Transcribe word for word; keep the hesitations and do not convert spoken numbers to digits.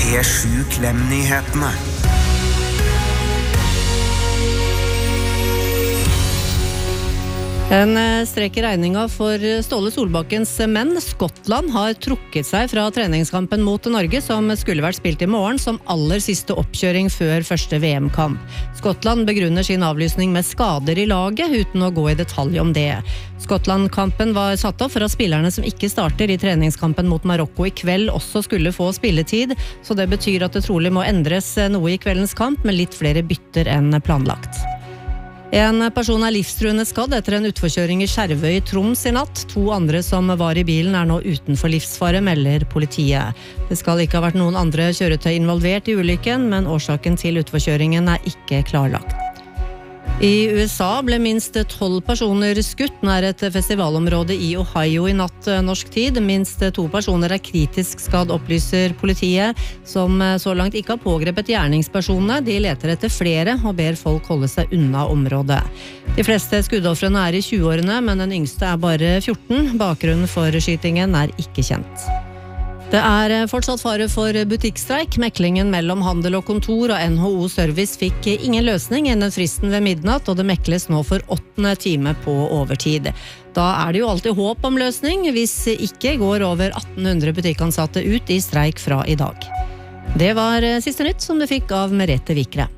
P sju Klem-nyhetene. En strek i regninga for Ståle Solbakkens menn. Skottland har trukket seg fra treningskampen mot Norge, som skulle vært spilt i morgen, som aller siste oppkjøring før første V M-kamp. Skottland begrunner sin avlysning med skader i laget, uten å gå i detalj om det. Skottland-kampen var satt opp for at spillerne som ikke starter i treningskampen mot Marokko i kveld også skulle få spilletid, så det betyr at det trolig må endres noe i kveldens kamp, med litt flere bytter enn planlagt. En person er livstruende skadd etter en utforkjøring i Skjervøy i Troms i natt. To andre som var i bilen er nå utenfor livsfare, melder politiet. Det skal ikke ha vært noen andre kjøretøy involvert i ulykken, men årsaken til utforkjøringen er ikke klarlagt. I U S A ble minst tolv personer skutt nær et festivalområde i Ohio i natt norsk tid. Minst to personer er kritisk skadd, opplyser politiet, som så langt ikke har pågrepet gjerningspersonene. De leter etter flere og ber folk holde seg unna området. De fleste skuddoffrene er i tjueårene, men den yngste er bare fjorten. Bakgrunnen for skytingen er ikke kjent. Det er fortsatt fare for butikkstreik. Meklingen mellom handel og kontor og N H O Service fikk ingen løsning innen fristen ved midnatt, og det mekles nå for åttende time på overtid. Da er det jo alltid håp om løsning, hvis ikke går over atten hundre butikkansatte ut i streik fra i dag. Det var siste nytt som du fikk av Merete Vikre.